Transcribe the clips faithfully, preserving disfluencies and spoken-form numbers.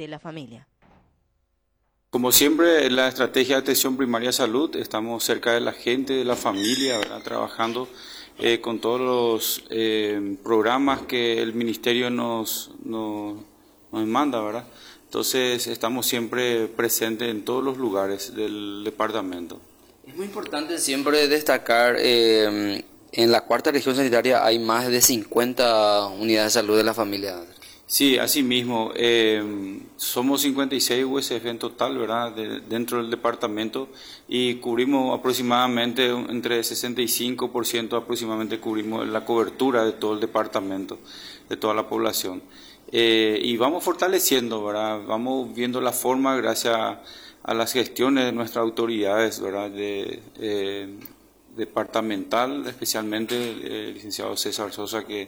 de la familia. Como siempre, en la estrategia de atención primaria salud, estamos cerca de la gente, de la familia, ¿verdad? Trabajando eh, con todos los eh, programas que el ministerio nos, nos, nos manda, ¿verdad? Entonces, estamos siempre presentes en todos los lugares del departamento. Es muy importante siempre destacar, eh, en la cuarta región sanitaria hay más de cincuenta unidades de salud de la familia. Sí, así mismo, eh, somos cincuenta y seis U S F en total, ¿verdad?, de, dentro del departamento, y cubrimos aproximadamente entre sesenta y cinco por ciento aproximadamente cubrimos la cobertura de todo el departamento, de toda la población. Eh, y vamos fortaleciendo, ¿verdad?, vamos viendo la forma gracias a, a las gestiones de nuestras autoridades, ¿verdad?, de, eh, departamental, especialmente el licenciado César Sosa, que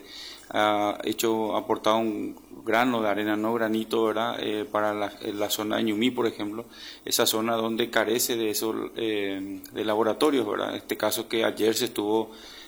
ha hecho, ha aportado un grano de arena, no granito, ¿verdad?, eh, para la, la zona de Ñumí, por ejemplo, esa zona donde carece de esos eh, de laboratorios, ¿verdad?, en este caso que ayer se estuvo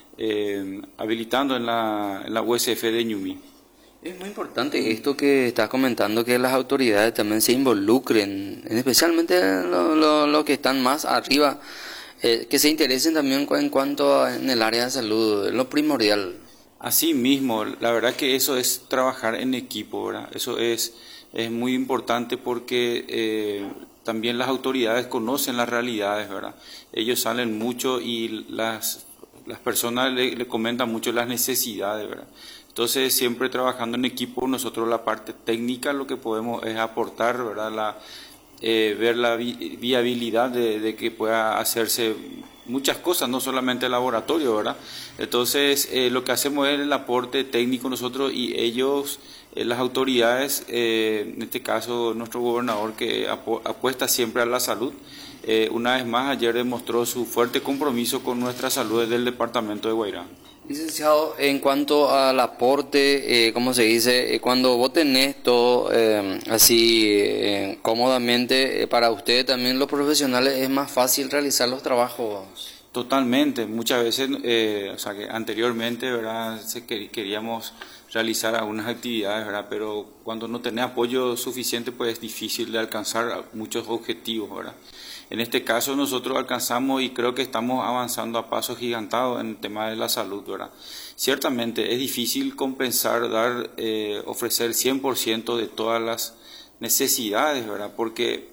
eh, habilitando en la, en la U S F de Ñumí. Es muy importante esto que estás comentando, que las autoridades también se involucren, especialmente los lo, lo que están más arriba, eh, que se interesen también en cuanto a, en el área de salud, lo primordial. Así mismo, la verdad que eso es trabajar en equipo, ¿verdad? Eso es, es muy importante porque eh, también las autoridades conocen las realidades, ¿verdad? Ellos salen mucho y las, las personas le, le comentan mucho las necesidades, ¿verdad? Entonces, siempre trabajando en equipo, nosotros la parte técnica lo que podemos es aportar, ¿verdad?, la, eh, ver la vi, viabilidad de, de que pueda hacerse muchas cosas, no solamente el laboratorio, ¿verdad? Entonces, eh, lo que hacemos es el aporte técnico nosotros y ellos, eh, las autoridades, eh, en este caso nuestro gobernador que apu apuesta siempre a la salud, eh, una vez más ayer demostró su fuerte compromiso con nuestra salud desde el departamento de Guairá. Licenciado, en cuanto al aporte, eh, ¿cómo se dice? Eh, cuando vos tenés todo eh, así eh, cómodamente, eh, para ustedes también los profesionales es más fácil realizar los trabajos. Totalmente, muchas veces, eh, o sea que anteriormente, ¿verdad?, se quer queríamos realizar algunas actividades, ¿verdad?, pero cuando no tenés apoyo suficiente, pues es difícil de alcanzar muchos objetivos, ¿verdad? En este caso nosotros alcanzamos y creo que estamos avanzando a pasos gigantados en el tema de la salud, ¿verdad? Ciertamente es difícil compensar, dar, eh, ofrecer cien por ciento de todas las necesidades, ¿verdad?, porque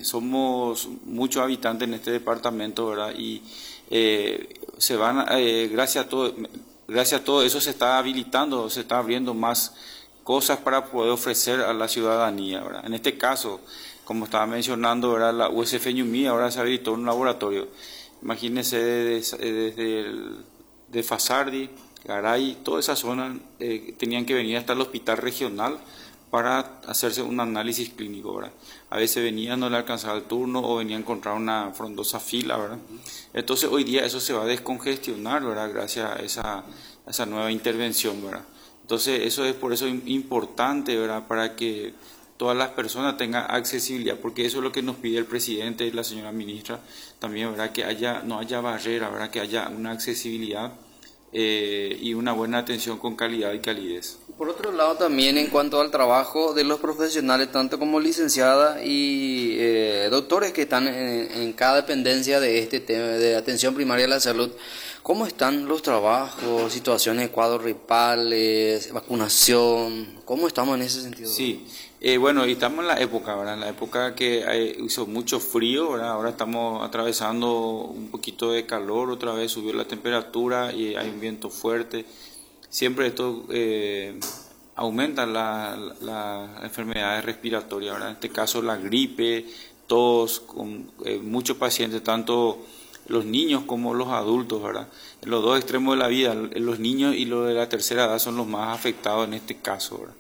somos muchos habitantes en este departamento, ¿verdad?, y eh, se van, eh, gracias a todo, gracias a todo eso se está habilitando, se está abriendo más cosas para poder ofrecer a la ciudadanía, ¿verdad? En este caso, como estaba mencionando, ¿verdad?, la U S F Ñumí ahora se habilitó un laboratorio. Imagínense desde, desde el, de Fasardi, Garay, toda esa zona eh, tenían que venir hasta el hospital regional para hacerse un análisis clínico, ¿verdad? A veces venían, no le alcanzaba el turno o venía a encontrar una frondosa fila, ¿verdad? Entonces hoy día eso se va a descongestionar, ¿verdad?, gracias a esa, a esa nueva intervención, ¿verdad? Entonces eso es por eso importante, ¿verdad?, para que todas las personas tengan accesibilidad, porque eso es lo que nos pide el presidente y la señora ministra también, ¿verdad?, que haya, no haya barrera, ¿verdad?, que haya una accesibilidad eh, y una buena atención con calidad y calidez. Por otro lado, también en cuanto al trabajo de los profesionales, tanto como licenciadas y eh, doctores que están en, en cada dependencia de este tema de atención primaria de la salud, ¿cómo están los trabajos, situaciones de cuadros gripales, vacunación? ¿Cómo estamos en ese sentido? Sí, eh, bueno, y estamos en la época, ¿verdad?, en la época que hay, hizo mucho frío, ¿verdad?, ahora estamos atravesando un poquito de calor, otra vez subió la temperatura y hay un viento fuerte. Siempre esto eh, aumenta las la, la enfermedades respiratorias, ¿verdad?, en este caso la gripe, tos, con eh, muchos pacientes, tanto los niños como los adultos, ¿verdad?, en los dos extremos de la vida, los niños y los de la tercera edad son los más afectados en este caso, ¿verdad?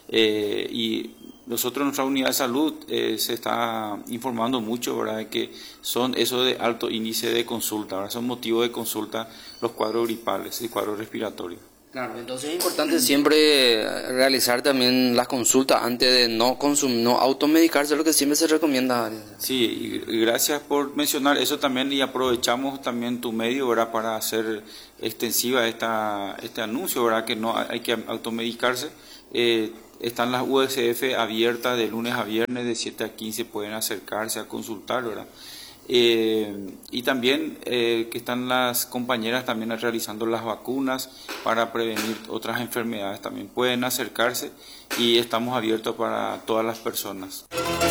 Eh, y nosotros en nuestra unidad de salud eh, se está informando mucho, ¿verdad?, de que son esos de alto índice de consulta, ¿verdad?, son motivos de consulta los cuadros gripales y cuadros respiratorios. Claro, entonces es importante siempre realizar también las consultas antes de no consumir, no automedicarse, lo que siempre se recomienda. Sí, y gracias por mencionar eso también, y aprovechamos también tu medio, ¿verdad?, para hacer extensiva esta este anuncio, ¿verdad?, que no hay que automedicarse. Eh, están las U S F abiertas de lunes a viernes, de siete a quince pueden acercarse a consultar, ¿verdad? Eh, y también eh, que están las compañeras también realizando las vacunas para prevenir otras enfermedades, también pueden acercarse y estamos abiertos para todas las personas.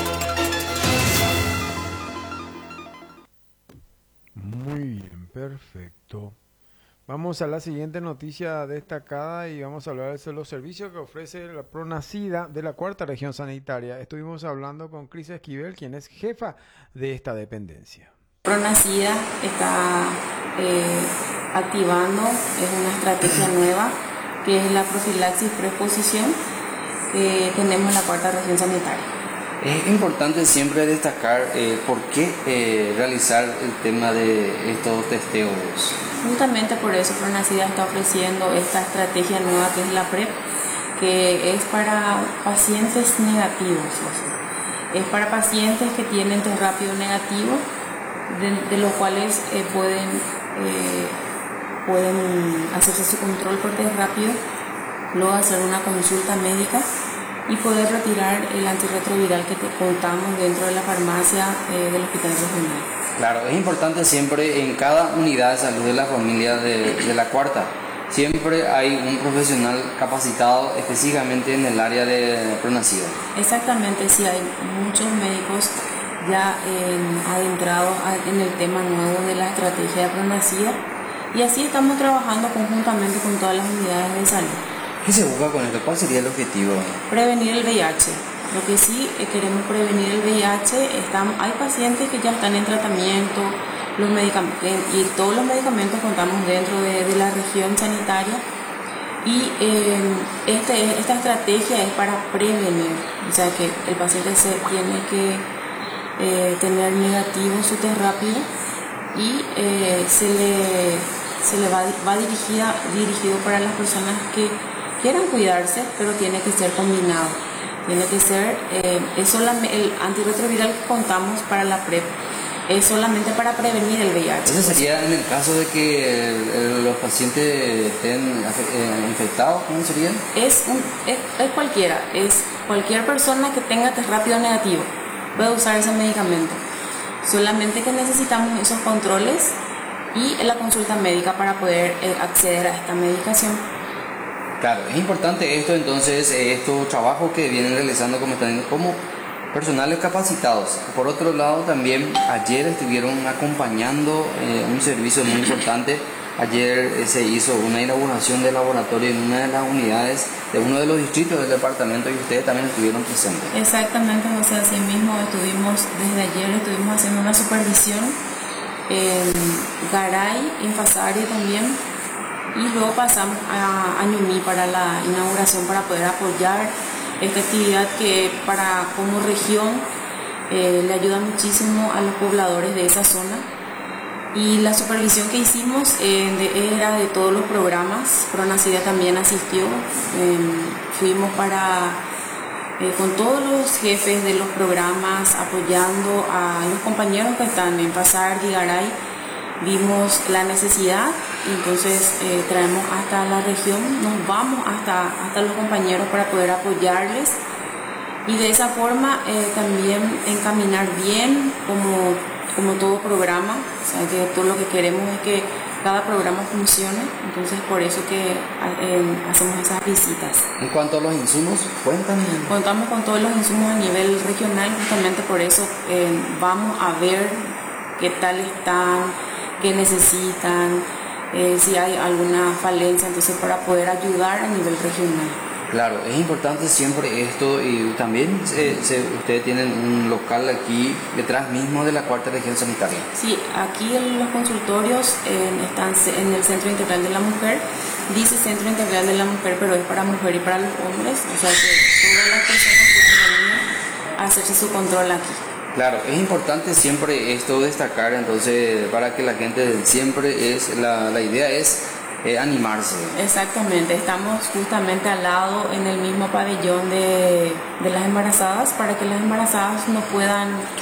Muy bien, perfecto. Vamos a la siguiente noticia destacada y vamos a hablar de los servicios que ofrece la Pronacida de la Cuarta Región Sanitaria. Estuvimos hablando con Cris Esquivel, quien es jefa de esta dependencia. Pronacida está eh, activando, es una estrategia nueva, que es la profilaxis preexposición que tenemos en la Cuarta Región Sanitaria. Es importante siempre destacar eh, por qué eh, realizar el tema de estos testeos. Justamente por eso Pronacida está ofreciendo esta estrategia nueva que es la PrEP, que es para pacientes negativos, o sea, es para pacientes que tienen test rápido negativo, de, de los cuales eh, pueden, eh, pueden hacerse su control por test rápido, luego hacer una consulta médica y poder retirar el antirretroviral que te contamos dentro de la farmacia eh, del hospital regional. Claro, es importante siempre en cada unidad de salud de la familia de, de la Cuarta, siempre hay un profesional capacitado específicamente en el área de Pronacida. Exactamente, sí, hay muchos médicos ya eh, adentrados en el tema nuevo de la estrategia de Pronacida y así estamos trabajando conjuntamente con todas las unidades de salud. ¿Qué se busca con esto? ¿Cuál sería el objetivo? Prevenir el V I H. Lo que sí eh, queremos prevenir el V I H, estamos, hay pacientes que ya están en tratamiento, los medicamentos, y todos los medicamentos contamos dentro de, de la región sanitaria y eh, este, esta estrategia es para prevenir, o sea que el paciente se tiene que eh, tener negativo su test rápido y eh, se le, se le va, va dirigida, dirigido para las personas que quieran cuidarse, pero tiene que ser combinado. Tiene que ser, eh, es solamente el antirretroviral que contamos para la PrEP, es solamente para prevenir el V I H. ¿Eso sería en el caso de que el, el, los pacientes estén eh, infectados? ¿Cómo sería? Es, un, es, es cualquiera, es cualquier persona que tenga test rápido negativo puede usar ese medicamento. Solamente que necesitamos esos controles y la consulta médica para poder eh, acceder a esta medicación. Claro, es importante esto entonces, eh, estos trabajos que vienen realizando como, como personales capacitados. Por otro lado también ayer estuvieron acompañando eh, un servicio muy importante. Ayer eh, se hizo una inauguración de laboratorio en una de las unidades de uno de los distritos del departamento y ustedes también estuvieron presentes. Exactamente, o sea, así mismo estuvimos, desde ayer estuvimos haciendo una supervisión en Garay, en Fasario también. Y luego pasamos a, a Ñuñí para la inauguración para poder apoyar esta actividad que para como región eh, le ayuda muchísimo a los pobladores de esa zona. Y la supervisión que hicimos eh, de, era de todos los programas. Pronacida también asistió. Eh, fuimos para eh, con todos los jefes de los programas apoyando a los compañeros que están en Pasar y Garay. Vimos la necesidad, entonces eh, traemos hasta la región, nos vamos hasta, hasta los compañeros para poder apoyarles y de esa forma eh, también encaminar bien como, como todo programa, o sea que todo lo que queremos es que cada programa funcione, entonces por eso que eh, hacemos esas visitas. En cuanto a los insumos, ¿cuentan? Contamos con todos los insumos a nivel regional, justamente por eso eh, vamos a ver qué tal están, qué necesitan, eh, si hay alguna falencia, entonces para poder ayudar a nivel regional. Claro, es importante siempre esto y también se, se, ustedes tienen un local aquí detrás mismo de la Cuarta Región Sanitaria. Sí, aquí en los consultorios eh, están en el Centro Integral de la Mujer, dice Centro Integral de la Mujer, pero es para mujer y para los hombres, o sea que todas las personas pueden venir a hacerse su control aquí. Claro, es importante siempre esto destacar, entonces para que la gente siempre es, la, la idea es eh, animarse. Exactamente, estamos justamente al lado en el mismo pabellón de, de las embarazadas para que las embarazadas no puedan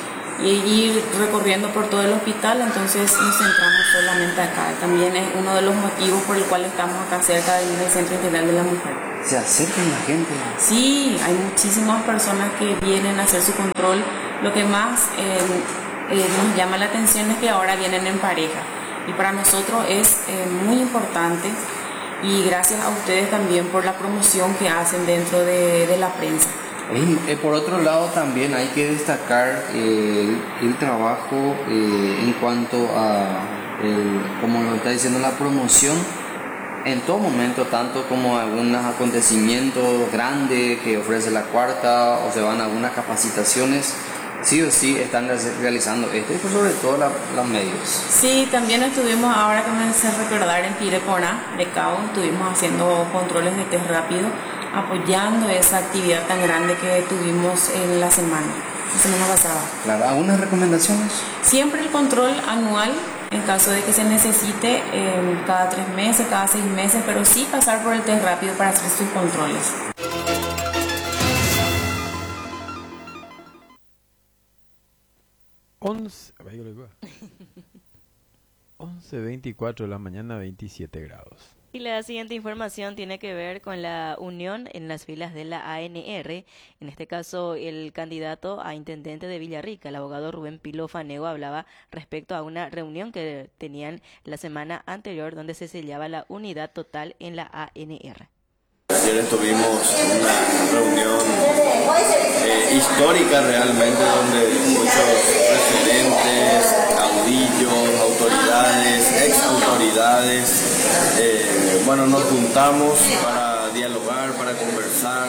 y ir recorriendo por todo el hospital, entonces nos centramos solamente acá. También es uno de los motivos por el cual estamos acá cerca del Centro Integral de la Mujer. ¿Se acerca la gente? Sí, hay muchísimas personas que vienen a hacer su control. Lo que más eh, eh, nos llama la atención es que ahora vienen en pareja. Y para nosotros es eh, muy importante, y gracias a ustedes también por la promoción que hacen dentro de, de la prensa. Eh, por otro lado, también hay que destacar eh, el, el trabajo eh, en cuanto a, el, como lo está diciendo, la promoción en todo momento, tanto como algunos acontecimientos grandes que ofrece la cuarta o se van a algunas capacitaciones. Sí o sí están realizando esto, y por sobre todo la, los medios. Sí, también estuvimos, ahora que me hace recordar, en Pirepona de Cabo, estuvimos haciendo controles de test rápido, apoyando esa actividad tan grande que tuvimos en la semana, la semana pasada. Claro, ¿algunas recomendaciones? Siempre el control anual, en caso de que se necesite, eh, cada tres meses, cada seis meses, pero sí pasar por el test rápido para hacer sus controles. once veinticuatro de la mañana, veintisiete grados. Y la siguiente información tiene que ver con la unión en las filas de la A N R. En este caso, el candidato a intendente de Villarrica, el abogado Rubén Pilo Fanego, hablaba respecto a una reunión que tenían la semana anterior donde se sellaba la unidad total en la A N R. Ayer tuvimos una reunión eh, histórica realmente, donde muchos presidentes, caudillos, autoridades, ex autoridades, eh, bueno, nos juntamos para dialogar, para conversar,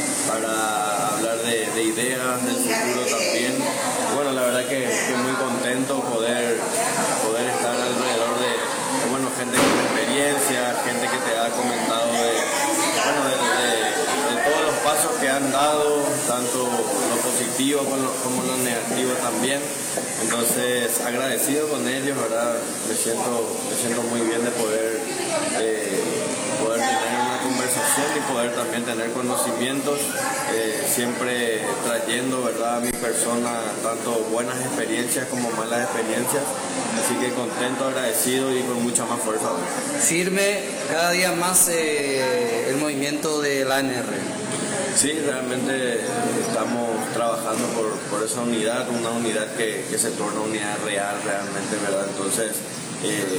para hablar de, de ideas del futuro también. Bueno, la verdad que, que muy contento poder, poder estar alrededor de, de bueno, gente con experiencia, gente que te ha comentado de Bueno, de, de, de todos los pasos que han dado, tanto lo positivo como lo, como lo negativo también. Entonces, agradecido con ellos, ¿verdad? Me siento, me siento muy bien de poder, eh, poder tener una conversación y poder también tener conocimientos, eh, siempre trayendo, ¿verdad?, a mi persona tanto buenas experiencias como malas experiencias. Así que contento, agradecido y con mucha más fuerza. Firme cada día más eh, el movimiento de la A N R. Sí, realmente estamos trabajando por, por esa unidad, una unidad que, que se torna unidad real realmente, ¿verdad? Entonces, eh,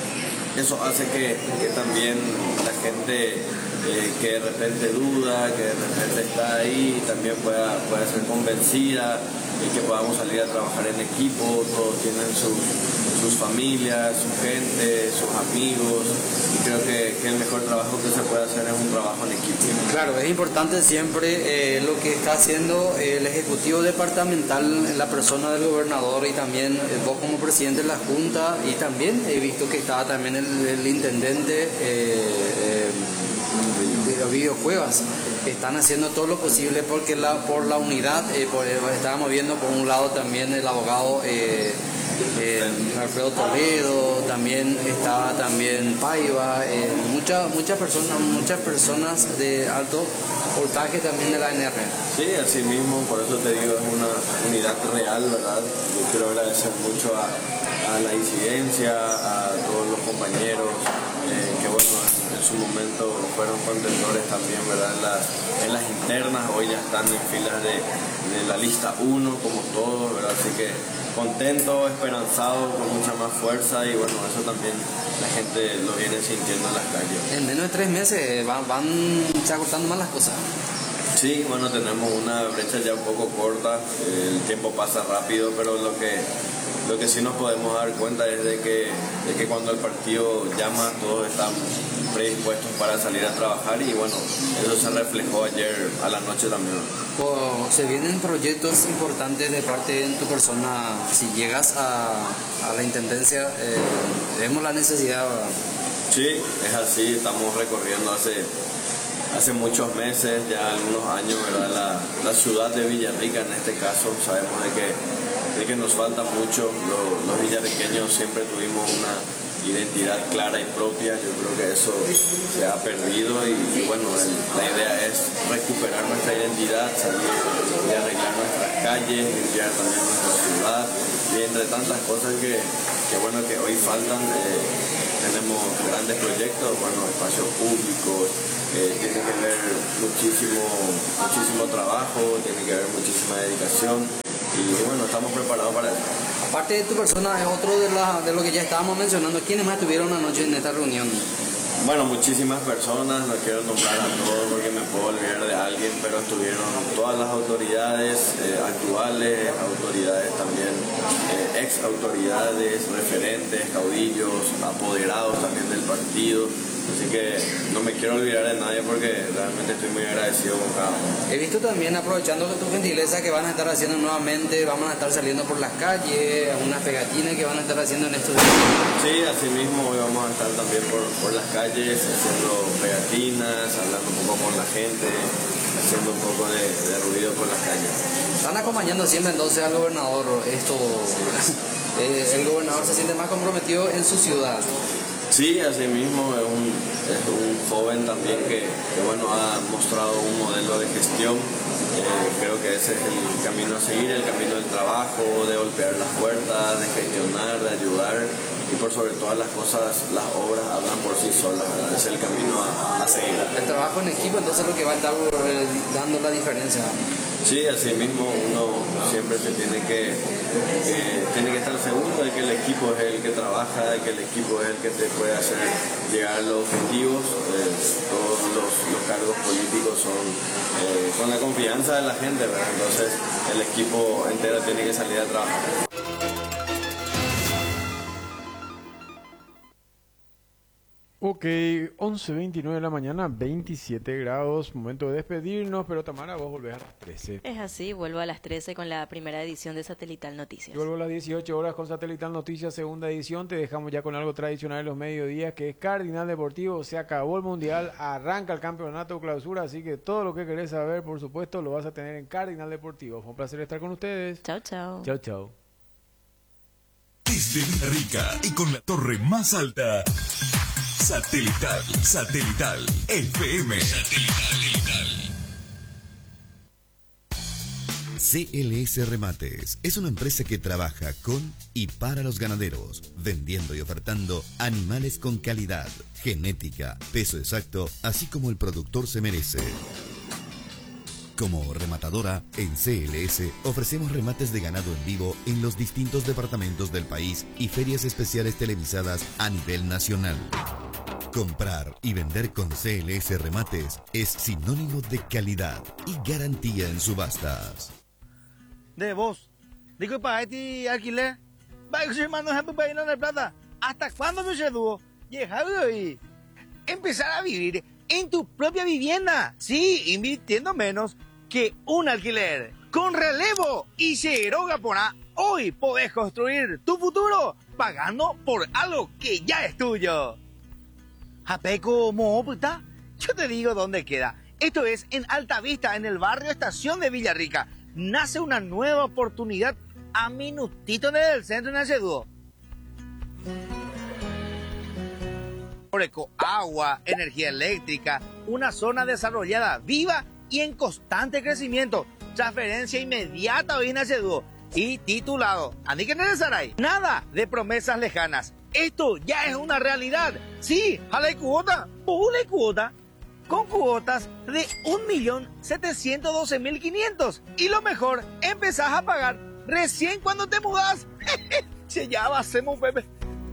eso hace que, que también la gente eh, que de repente duda, que de repente está ahí, también pueda, pueda ser convencida y que podamos salir a trabajar en equipo. Todos tienen sus, sus familias, su gente, sus amigos, y creo que, que el mejor trabajo que se puede hacer es un trabajo en equipo. Claro, es importante siempre eh, lo que está haciendo el Ejecutivo Departamental en la persona del gobernador, y también eh, vos como presidente de la Junta, y también he visto que estaba también el, el intendente eh, eh, de Ovidio Cuevas. Están haciendo todo lo posible porque la, por la unidad, eh, por, eh, estábamos viendo por un lado también el abogado eh, eh, Alfredo Toledo, también estaba también Paiva, eh, muchas muchas personas, muchas personas de alto voltaje también de la A N R. Sí, así mismo, por eso te digo, es una unidad real, ¿verdad? Yo quiero agradecer mucho a, a la incidencia, a todos los compañeros, eh, que bueno, en su momento fueron contendores también, ¿verdad? En las, en las internas, hoy ya están en filas de, de la lista uno, como todos, ¿verdad? Así que contento, esperanzado, con mucha más fuerza, y bueno, eso también la gente lo viene sintiendo en las calles. En menos de tres meses van, van se acortando más las cosas. Sí, bueno, tenemos una brecha ya un poco corta, el tiempo pasa rápido, pero lo que lo que sí nos podemos dar cuenta es de que, de que cuando el partido llama, todos están predispuestos para salir a trabajar, y bueno, eso se reflejó ayer a la noche también. O, se vienen proyectos importantes de parte de tu persona. Si llegas a, a la intendencia, eh, vemos la necesidad. Sí, es así, estamos recorriendo hace hace muchos meses, ya algunos años, ¿verdad? La, la ciudad de Villarrica, en este caso, sabemos de que, de que nos falta mucho. Los, los villarriqueños siempre tuvimos una, identidad clara y propia. Yo creo que eso se ha perdido y, y bueno, el, la idea es recuperar nuestra identidad, salir y arreglar nuestras calles, limpiar también nuestra ciudad y entre tantas cosas que, que bueno, que hoy faltan. Eh, tenemos grandes proyectos, bueno, espacios públicos, eh, tiene que haber muchísimo, muchísimo trabajo, tiene que haber muchísima dedicación y bueno, estamos preparados para eso. Aparte de tu persona, es otro de, la, de lo que ya estábamos mencionando. ¿Quiénes más estuvieron anoche en esta reunión? Bueno, muchísimas personas, no quiero nombrar a todos porque me puedo olvidar de alguien, pero estuvieron todas las autoridades eh, actuales, autoridades también, eh, ex autoridades, referentes, caudillos, apoderados también del partido. Así que no me quiero olvidar de nadie porque realmente estoy muy agradecido con cada uno. He visto también, aprovechando tu gentileza, que van a estar haciendo nuevamente, vamos a estar saliendo por las calles, unas pegatinas que van a estar haciendo en estos días. Sí, así mismo hoy vamos a estar también por, por las calles, haciendo pegatinas, hablando un poco con la gente, haciendo un poco de, de ruido por las calles. Están acompañando siempre entonces al gobernador. Esto, eh, el gobernador se siente más comprometido en su ciudad. Sí, así mismo es un, es un joven también que, que bueno, ha mostrado un modelo de gestión. Eh, creo que ese es el camino a seguir, el camino del trabajo, de golpear las puertas, de gestionar, de ayudar y por sobre todas las cosas, las obras hablan por sí solas, ¿verdad? Es el camino a, a seguir. El trabajo en equipo entonces es lo que va a estar eh, dando la diferencia. Sí, así mismo uno siempre se tiene que, que, tiene que estar seguro de que el equipo es el que trabaja, de que el equipo es el que te puede hacer llegar a los objetivos. Eh, todos los, los cargos políticos son eh, con la confianza de la gente, ¿verdad? Entonces el equipo entero tiene que salir a trabajar. Ok, once veintinueve de la mañana, veintisiete grados, momento de despedirnos, pero Tamara, vos volvés a las trece. Es así, vuelvo a las trece con la primera edición de Satelital Noticias. Yo vuelvo a las dieciocho horas con Satelital Noticias, segunda edición, te dejamos ya con algo tradicional en los mediodías, que es Cardinal Deportivo, se acabó el Mundial, arranca el campeonato clausura, así que todo lo que querés saber, por supuesto, lo vas a tener en Cardinal Deportivo. Fue un placer estar con ustedes. Chao, chao. Chao, chao. Desde Villarrica y con la torre más alta. Satelital, Satelital, F M. Satelital. C L S Remates es una empresa que trabaja con y para los ganaderos, vendiendo y ofertando animales con calidad, genética, peso exacto, así como el productor se merece. Como rematadora, en C L S ofrecemos remates de ganado en vivo en los distintos departamentos del país y ferias especiales televisadas a nivel nacional. Comprar y vender con C L S Remates es sinónimo de calidad y garantía en subastas. De vos, digo para este alquiler, va a ser hermano para ir a la plata. ¿Hasta cuándo me seduo? Dejado y empezar a vivir en tu propia vivienda, sí, invirtiendo menos que un alquiler. Con Relevo y Cero Gapona, hoy podés construir tu futuro pagando por algo que ya es tuyo. Japeco Moputa, yo te digo dónde queda. Esto es en Alta Vista, en el barrio Estación de Villarrica. Nace una nueva oportunidad a minutito del centro de Naceduo. Oreco, agua, energía eléctrica, una zona desarrollada, viva y en constante crecimiento. Transferencia inmediata hoy en Naceduo y titulado. ¿Ani que necesitáis? Nada de promesas lejanas. Esto ya es una realidad. Sí, jale cuota, pule cuota, con cuotas de un millón setecientos doce mil quinientos. Y lo mejor, empezás a pagar recién cuando te mudás. Se ya hacemos, Pepe.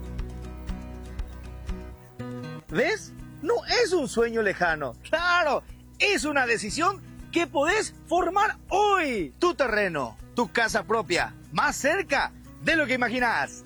¿Ves? No es un sueño lejano. Claro, es una decisión que podés formar hoy. Tu terreno, tu casa propia, más cerca de lo que imaginás.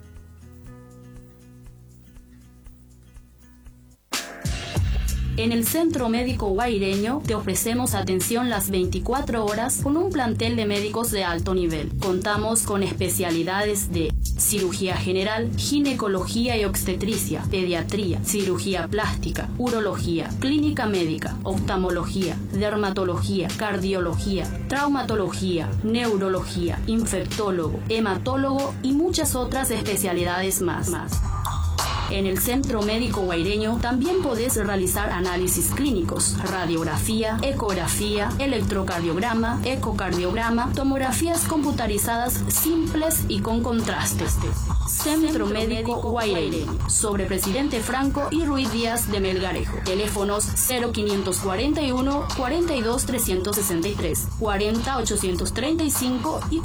En el Centro Médico Guaireño te ofrecemos atención las veinticuatro horas con un plantel de médicos de alto nivel. Contamos con especialidades de cirugía general, ginecología y obstetricia, pediatría, cirugía plástica, urología, clínica médica, oftalmología, dermatología, cardiología, traumatología, neurología, infectólogo, hematólogo y muchas otras especialidades más. más. En el Centro Médico Guaireño también podés realizar análisis clínicos, radiografía, ecografía, electrocardiograma, ecocardiograma, tomografías computarizadas simples y con contrastes. Centro Médico Guaireño, sobre Presidente Franco y Ruiz Díaz de Melgarejo. Teléfonos cero quinientos cuarenta y uno, cuarenta y dos, trescientos sesenta y tres, cuarenta, ochocientos treinta y cinco y